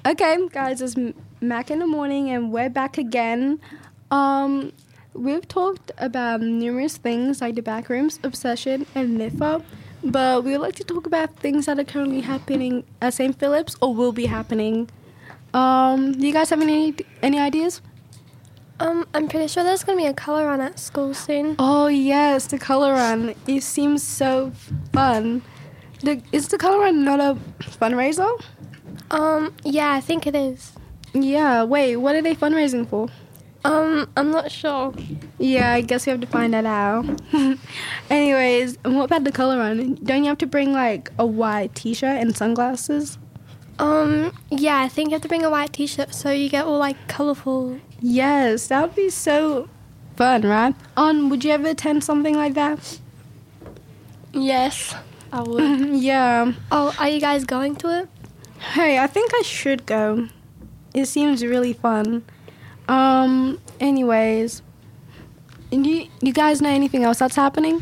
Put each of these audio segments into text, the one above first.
Okay, guys, it's Mac in the morning, and we're back again. We've talked about numerous things like the Backrooms, Obsession, and NIFA, but we would like to talk about things that are currently happening at St. Philip's or will be happening. Do you guys have any ideas? I'm pretty sure there's going to be a colour run at school soon. Oh, yes, the colour run. It seems so fun. Is the colour run not a fundraiser? Yeah, I think it is. Yeah, wait, what are they fundraising for? I'm not sure. Yeah, I guess we have to find that out. Anyways, what about the colour run? Don't you have to bring, like, a white t-shirt and sunglasses? Yeah, I think you have to bring a white t-shirt so you get all, like, colourful. Yes, that would be so fun, right? Would you ever attend something like that? Yes, I would. Yeah. Oh, are you guys going to it? Hey, I think I should go. It seems really fun. Anyways, you guys know anything else that's happening?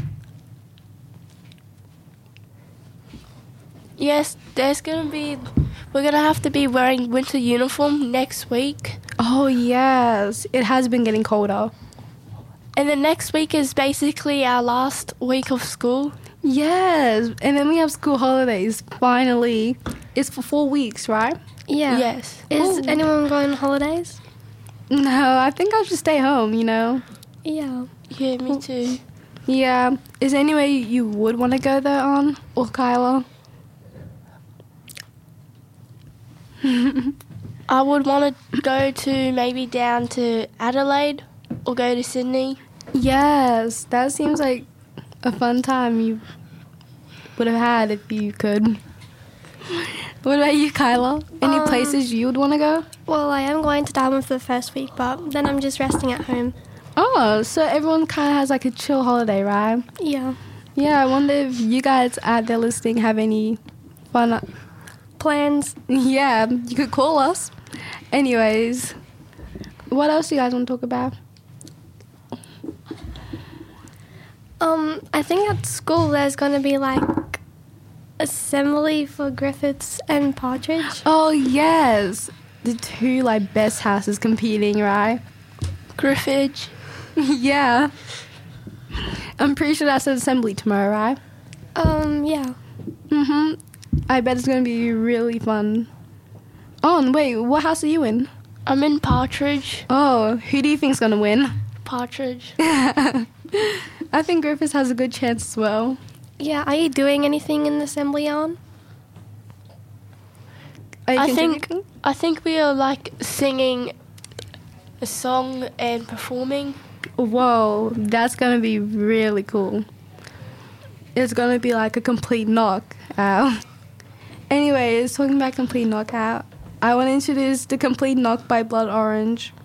Yes, we're gonna have to be wearing winter uniform next week. Oh, yes. It has been getting colder. And the next week is basically our last week of school. Yes, and then we have school holidays, finally. It's for 4 weeks, right? Yeah. Yes. Is anyone going on holidays? No, I think I'll just stay home, Yeah. Yeah, me too. Yeah. Is there any way you would want to go there, On or Kyla? I would want to go to maybe down to Adelaide or go to Sydney. Yes, that seems like a fun time you would have had if you could. What about you, Kyla? Any places you would want to go? Well, I am going to Darwin for the first week, but then I'm just resting at home. Oh, so everyone kind of has like a chill holiday, right? Yeah. Yeah, I wonder if you guys out there listening have any fun Plans? Yeah, you could call us. Anyways, what else do you guys want to talk about? I think at school there's going to be like assembly for Griffiths and Partridge. Oh, yes. The two like best houses competing, right? Griffith. Yeah. I'm pretty sure that's an assembly tomorrow, right? Yeah. Mhm. I bet it's going to be really fun. Oh, wait, what house are you in? I'm in Partridge. Oh, who do you think's going to win? Partridge. I think Griffiths has a good chance as well. Yeah, are you doing anything in the assembly on? Are you I contributing? think we are like singing a song and performing. Whoa, that's going to be really cool. It's going to be like a complete knockout. Anyways, talking about complete knockout, I want to introduce the Complete Knock by Blood Orange.